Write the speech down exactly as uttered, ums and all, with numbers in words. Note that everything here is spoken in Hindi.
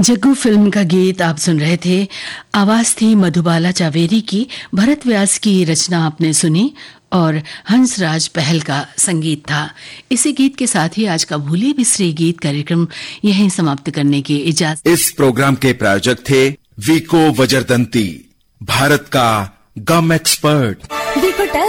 जग्गू फिल्म का गीत आप सुन रहे थे। आवाज थी मधुबाला चावेरी की, भरत व्यास की रचना आपने सुनी और हंसराज पहल का संगीत था। इसी गीत के साथ ही आज का भूले बिसरे गीत कार्यक्रम यहीं समाप्त करने की इजाजत। इस प्रोग्राम के प्रायोजक थे वीको वजरदंती, भारत का गम एक्सपर्ट। विको